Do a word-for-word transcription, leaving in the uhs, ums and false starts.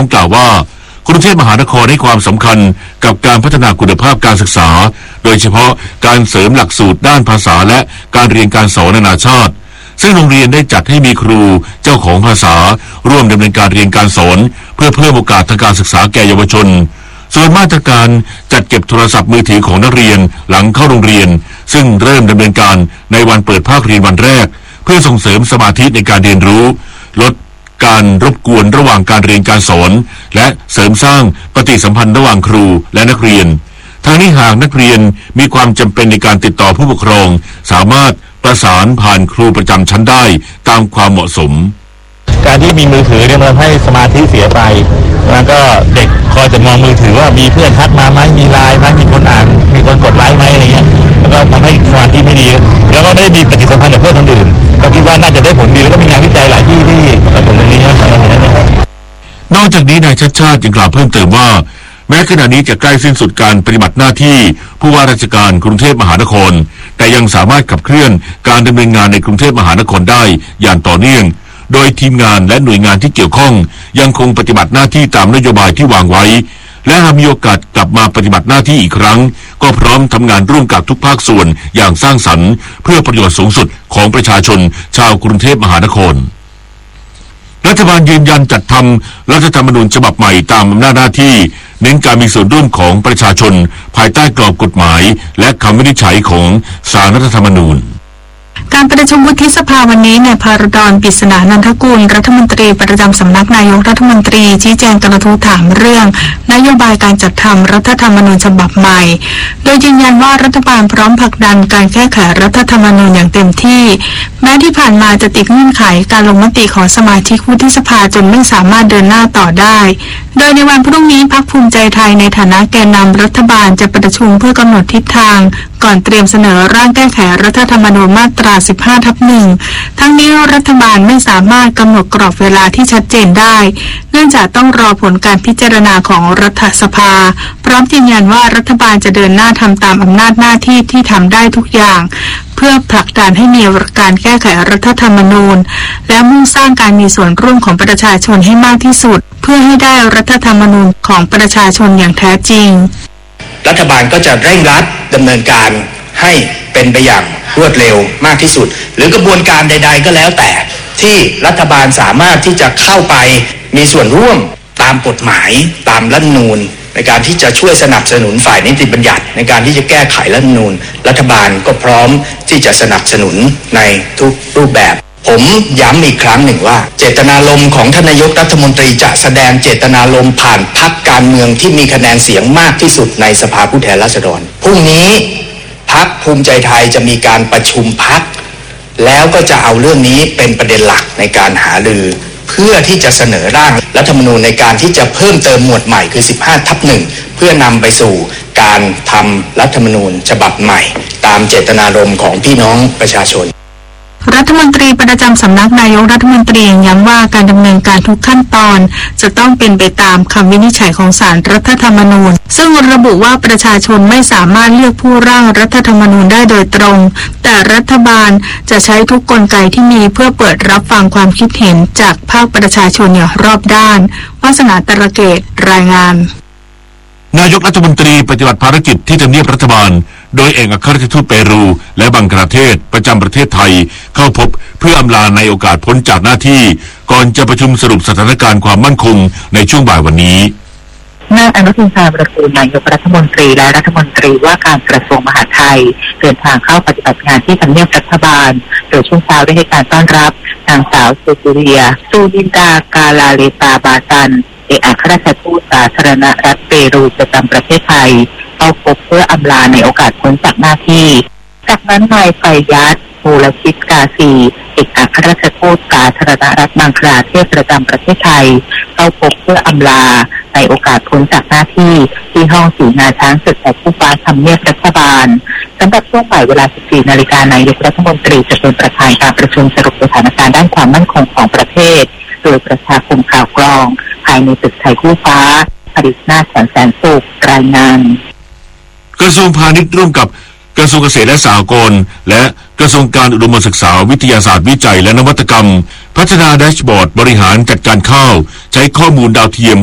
มกล่าวว่ากรุงเทพมหานครให้ความสำคัญกับการพัฒนาคุณภาพการศึกษาโดยเฉพาะการเสริมหลักสูตรด้านภาษาและการเรียนการสอนนานาชาติซึ่งโรงเรียนได้จัดให้มีครูเจ้าของภาษาร่วมดำเนินการเรียนการสอนเพื่อเพิ่มโอกาสทางการศึกษาแก่เยาวชนส่วนมาตรการจัดเก็บโทรศัพท์มือถือของนักเรียนหลังเข้าโรงเรียนซึ่งเริ่มดำเนินการในวันเปิดภาคเรียนวันแรกเพื่อส่งเสริมสมาธิในการเรียนรู้ลดการรบกวนระหว่างการเรียนการสอนและเสริมสร้างปฏิสัมพันธ์ระหว่างครูและนักเรียนทางนี้หากนักเรียนมีความจำเป็นในการติดต่อผู้ปกครองสามารถประสานผ่านครูประจำชั้นได้ตามความเหมาะสมการที่มีมือถือเนี่ยมันทำให้สมาธิเสียไปแล้วก็เด็กคอยจะมองมือถือว่ามีเพื่อนทักมาไหมมีไลน์ไหมมีคนอ่านมีคนกดไลค์ไหมอะไรเงี้ยแล้วก็ทำให้สมาธิไม่ดีแล้วก็ไม่ได้มีปฏิสัมพันธ์กับเพื่อนคนอื่นก็คิดว่าน่าจะได้ผลดีแล้วก็มีงานวิจัยหลายที่ที่ผลตรงนี้นะครับนอกจากนี้นายชัชชาติยังกล่าวเพิ่มเติมว่าแม้ขณะนี้จะใกล้สิ้นสุดการปฏิบัติหน้าที่ผู้ว่าราชการกรุงเทพมหานครแต่ยังสามารถขับเคลื่อนการดำเนินงานในกรุงเทพมหานครได้อย่างต่อเนื่องโดยทีมงานและหน่วยงานที่เกี่ยวข้องยังคงปฏิบัติหน้าที่ตามนโยบายที่วางไว้และหากมีโอกาสกลับมาปฏิบัติหน้าที่อีกครั้งก็พร้อมทำงานร่วมกับทุกภาคส่วนอย่างสร้างสรรค์เพื่อประโยชน์สูงสุดของประชาชนชาวกรุงเทพมหานครรัฐบาลยืนยันจัดทำรัฐธรรมนูญฉบับใหม่ตามอำนาจหน้าที่เน้นการมีส่วนร่วมของประชาชนภายใต้กรอบกฎหมายและคำวินิจฉัยของศาลรัฐธรรมนูญการประชุมวุฒิสภาวันนี้นายภารดร ปริศนานันทกุลรัฐมนตรีประจำสำนักนายกรัฐมนตรีชี้แจงกระทู้ถามเรื่องนโยบายการจัดทำรัฐธรรมนูญฉบับใหม่โดยยืนยันว่ารัฐบาลพร้อมผลักดันการแก้ไขรัฐธรรมนูญอย่างเต็มที่แม้ที่ผ่านมาจะติดเงื่อนไขการลงมติของสมาชิกวุฒิสภาจนไม่สามารถเดินหน้าต่อได้โดยในวันพรุ่งนี้พรรคภูมิใจไทยในฐานะแกนนำรัฐบาลจะประชุมเพื่อกำหนดทิศทางก่อนเตรียมเสนอร่างแก้ไขรัฐธรรมนูญมาตรา สิบห้า ทับ หนึ่ง ทั้งนี้รัฐบาลไม่สามารถกำหนดกรอบเวลาที่ชัดเจนได้เนื่องจากต้องรอผลการพิจารณาของรัฐสภาพร้อมยืนยันว่ารัฐบาลจะเดินหน้าทำตามอำนาจหน้าที่ที่ทำได้ทุกอย่างเพื่อผลักดันให้มีการแก้ไขรัฐธรรมนูญและมุ่งสร้างการมีส่วนร่วมของประชาชนให้มากที่สุดเพื่อให้ได้รัฐธรรมนูญของประชาชนอย่างแท้จริงรัฐบาลก็จะเร่งรัดดำเนินการให้เป็นไปอย่างรวดเร็วมากที่สุดหรือกระบวนการใดๆก็แล้วแต่ที่รัฐบาลสามารถที่จะเข้าไปมีส่วนร่วมตามกฎหมายตามรัฐธรรมนูญในการที่จะช่วยสนับสนุนฝ่ายนิติบัญญัติในการที่จะแก้ไขรัฐธรรมนูญรัฐบาลก็พร้อมที่จะสนับสนุนในทุกรูปแบบผมย้ำอีกครั้งหนึ่งว่าเจตนารมณ์ของท่านนายกรัฐมนตรีจะแสดงเจตนารมณ์ผ่านพรรคการเมืองที่มีคะแนนเสียงมากที่สุดในสภาผู้แทนราษฎรพรุ่งนี้พรรคภูมิใจไทยจะมีการประชุมพรรคแล้วก็จะเอาเรื่องนี้เป็นประเด็นหลักในการหารือเพื่อที่จะเสนอร่างรัฐธรรมนูญในการที่จะเพิ่มเติมหมวดใหม่คือ สิบห้า ทับ หนึ่ง เพื่อนำไปสู่การทำรัฐธรรมนูญฉบับใหม่ตามเจตนารมณ์ของพี่น้องประชาชนรัฐมนตรีประจำสำนักนายกรัฐมนตรีย้ำว่าการดำเนินการทุกขั้นตอนจะต้องเป็นไปตามคำวินิจฉัยของศาลรัฐธรรมนูญซึ่งระบุว่าประชาชนไม่สามารถเลือกผู้ร่างรัฐธรรมนูญได้โดยตรงแต่รัฐบาลจะใช้ทุกกลไกที่มีเพื่อเปิดรับฟังความคิดเห็นจากภาคประชาชนอย่างรอบด้านวาสนาตระเกตรายงานนายกรัฐมนตรีปฏิบัติภารกิจที่ทำเนียบรัฐบาลโดยเอกอัครราชทูตเปรูและบังกลาเทศประจำประเทศไทยเข้าพบเพื่ออำลาในโอกาสพ้นจากหน้าที่ก่อนจะประชุมสรุปสถานการณ์ความมั่นคงในช่วงบ่ายวันนี้นายอนุทินชาญวิรากูลนายกรัฐมนตรีและรัฐมนตรีว่าการกระทรวงมหาดไทยเดินทางเข้าปฏิบัติงานที่ทำเนียบรัฐบาลโดยช่วงเช้าได้ให้การต้อนรับนางสาวซูซูเรียซูดินดากาลาเลตาบาซันเอกอัครราชทูตสาธารณรัฐเปรูประจำประเทศไทยเข้าพบเพื่ออำลาในโอกาสพ้นจากหน้าที่จากนั้นนายไฟยัตมูลชิตกาซีเอกอัครราชทูตสาธารณรัฐบังกลาเทศประจำประเทศไทยเข้าพบเพื่ออำลาในโอกาสพ้นจากหน้าที่ที่ห้องสีงาช้างศึกของผู้ฟ้าทำเนียบรัฐบาลสำหรับช่วงบ่ายเวลา สิบสี่ นาฬิกานายกรัฐมนตรีจะเป็นประธานการประชุมสรุปสถานการณ์ด้านความมั่นคงของประเทศโดยประชาคมข่าวกรองภายในตึกไทยคู่ฟ้าผลิตหน้าแสนแสนสุขรายงานกระทรวงพาณิชย์ร่วมกับกระทรวงเกษตรและสหกรณ์และกระทรวงการอุดมศึกษาวิทยาศาสตร์วิจัยและนวัตกรรมพัฒนาแดชบอร์ดบริหารจัดการข้าวใช้ข้อมูลดาวเทียม